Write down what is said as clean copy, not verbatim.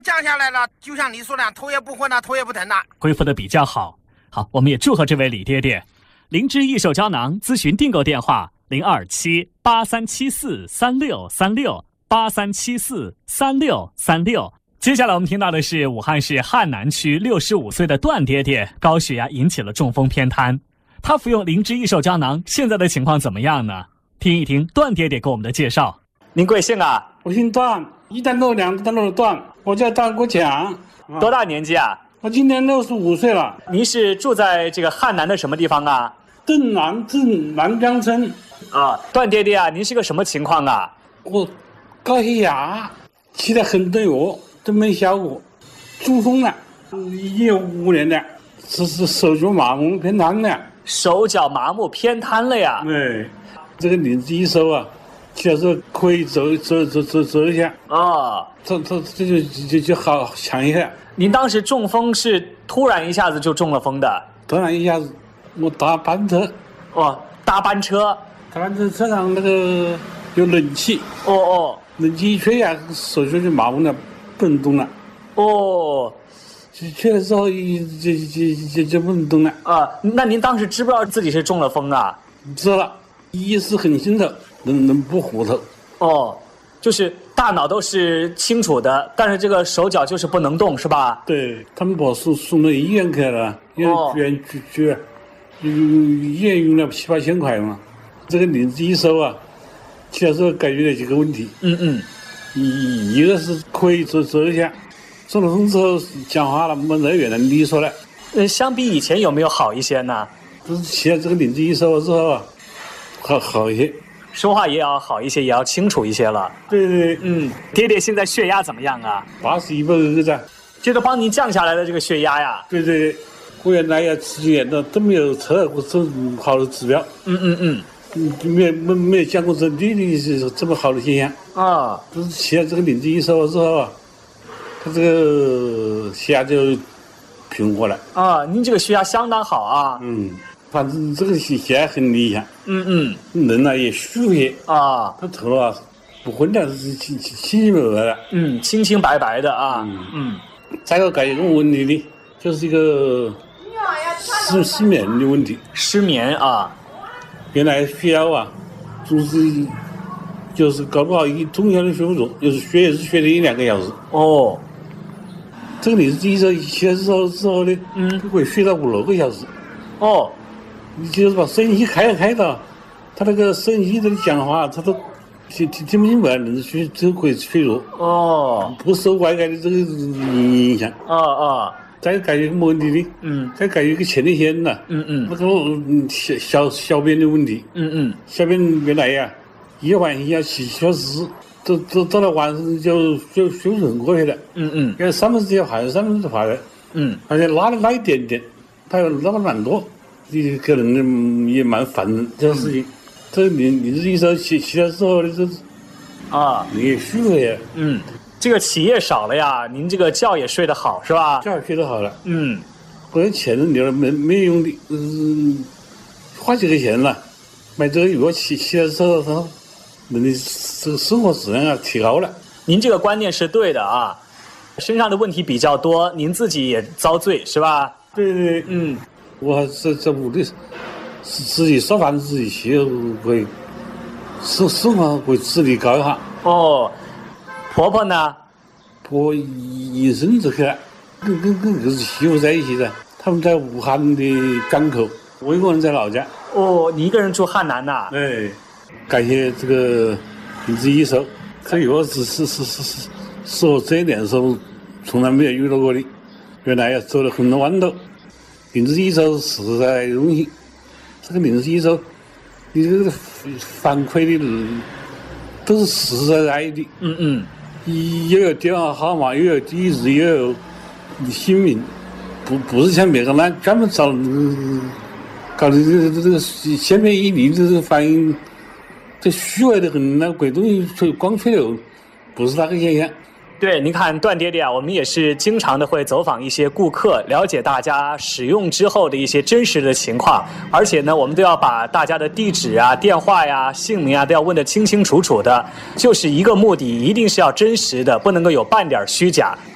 降下来了，就像你说的，头也不昏了，头也不疼了， 恢复的比较好。好，我们也祝贺这位李爹爹。灵芝益寿胶囊咨询订购电话：027-8374-3636，8374-3636。接下来我们听到的是武汉市汉南区65岁的段爹爹，高血压引起了中风偏瘫，他服用灵芝益寿胶囊，现在的情况怎么样呢？听一听段爹爹给我们的介绍。您贵姓啊？ 我姓段，一单漏两单漏的段，我叫段国强。 多大年纪啊？ 我今年65岁了。 您是住在这个汉南的什么地方啊？ 镇南镇南江村。 啊，段爹爹啊，您是个什么情况啊？ 我高血压，吃了很多药都没效果，中风了，已经有5年了，是手脚麻木偏瘫了。 手脚麻木偏瘫了呀？ 对，这个灵芝益寿啊，吃的时候可以走一下。 哦， 这就好强一下。 您当时中风是突然一下子就中了风的？ 突然一下子，我搭班车。 哦，搭班车。 搭班车车上那个有冷气。 哦， 冷气一吹呀，手脚就麻木了，不能动了。 哦， 吹了之后就不能动了。 啊，那您当时知不知道自己是中了风啊？ 知道了，意识很清楚，能不糊涂。哦， 就是大脑都是清楚的，但是这个手脚就是不能动，是吧？ 对，他们把我送到医院去了，医院去，医院用了7、8千块嘛。这个灵芝益寿啊，吃的时候解决了几个问题。一个是可以走一下，中了风之后讲话了没那原来利索了。 相比以前有没有好一些呢？ 就是吃了这个灵芝益寿之后啊，好一些。 说话也要好一些，也要清楚一些了。 对， 爹爹现在血压怎么样啊 ？80/120噻。 这个帮您降下来的这个血压呀？ 对，我原来要吃几年的都没有测过这么好的指标。没有见过这里是这么好的现象啊！就是吃了这个灵芝益寿之后啊，他这个血压就平和了啊。您这个血压相当好啊。 反正这个血压很理想。人呢也虚些啊，他头啊不昏的，是清清白白的。 清清白白的啊。 再一个还有一个问题呢，就是一个失眠的问题。 失眠啊。 原来血压啊，就是搞不好中间的睡不着，就是睡也是睡了1、2个小时。哦，这个灵芝益寿吃了之后呢，可以睡到5、6个小时。哦，你就是把收音机开到，他那个收音机在讲话，他都听不明白，能就可以睡着。哦，不受外界的这个影响。再解决什么问题呢？再解决一个前列腺呐。那个小便的问题。小便原来呀，一晚上要7小时，都到了晚上就睡不着很过去了。因为3/4要排，3/4排的。而且拉一点点，他要拉蛮多，你可能也蛮烦人这个事情。这灵芝益寿起来之后呢，就是你也虚了呀。 这个起夜少了呀，您这个觉也睡得好是吧？ 觉睡得好了。我钱留了没用的，花几个钱了，买这个药起来之后，人的这个生活质量啊提高了。 您这个观念是对的啊，身上的问题比较多，您自己也遭罪是吧？ 对，我在屋里自己烧饭自己吃，会生活会自理高一下。 哦。婆婆呢？ 婆一生就去了，跟儿子媳妇在一起的。他们在武汉的江口，我一个人在老家。 哦，你一个人住汉南呐？ 对，感谢这个灵芝益寿，这药是我这一年时候从来没有遇到过的。原来走了很多弯道，灵芝益寿实在的东西，这个灵芝益寿，你这个反馈的都是实实在在的。又有电话号码，又有地址，又有姓名，不是像别个那专门找搞的这个千篇一律的这个反应，这虚伪的很，那鬼东西光吹牛，不是那个现象。 对，您看段爹爹啊，我们也是经常的会走访一些顾客，了解大家使用之后的一些真实的情况，而且呢，我们都要把大家的地址啊、电话呀、姓名啊都要问得清清楚楚的，就是一个目的，一定是要真实的，不能够有半点虚假。